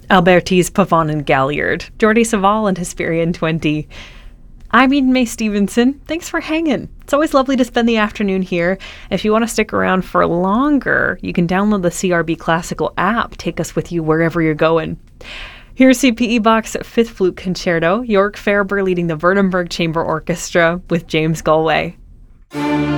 Albertese, Pavon, and Galliard, Jordi Savall and Hesperian 20. I'm Eden May Stevenson. Thanks for hanging. It's always lovely to spend the afternoon here. If you want to stick around for longer, you can download the CRB Classical app. Take us with you wherever you're going. Here's CPE Bach's Fifth Flute Concerto, York Farber leading the Verdenberg Chamber Orchestra with James Galway.